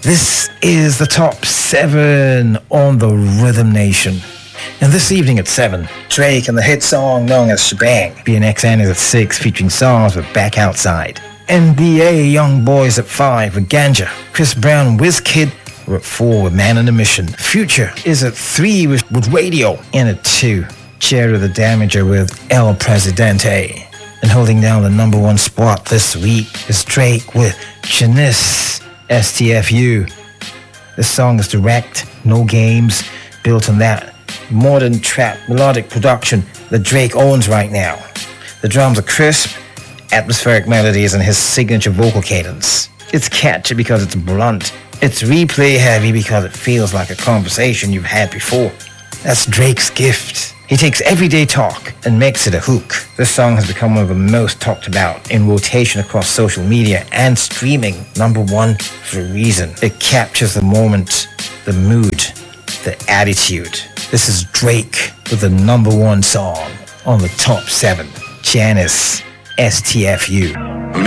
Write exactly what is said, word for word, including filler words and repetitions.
This is the top seven on the Rhythm Nation. And this evening at seven, Drake and the hit song known as Shebang. B N X N is at six, featuring songs with Back Outside. N B A Young Boys at five with Ganja. Chris Brown and WizKid are at four with Man on a Mission. Future is at three with, with Radio. And at two, Jerry the Damager with El Presidente. And holding down the number one spot this week is Drake with Janice, S T F U. This song is direct, no games, built on that modern trap melodic production that Drake owns right now. The drums are crisp, atmospheric melodies, and his signature vocal cadence. It's catchy because it's blunt. It's replay heavy because it feels like a conversation you've had before. That's Drake's gift. He takes everyday talk and makes it a hook. This song has become one of the most talked about in rotation across social media and streaming. Number one for a reason. It captures the moment, the mood, the attitude. This is Drake with the number one song on the top seven. Janice, S T F U.